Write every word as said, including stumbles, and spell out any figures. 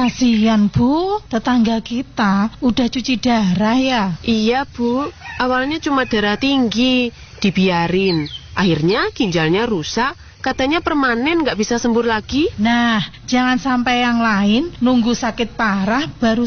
Kasihan Bu, tetangga kita udah cuci darah ya. Iya Bu, awalnya cuma darah tinggi, dibiarin. Akhirnya ginjalnya rusak, katanya permanen nggak bisa sembuh lagi. Nah, jangan sampai yang lain nunggu sakit parah baru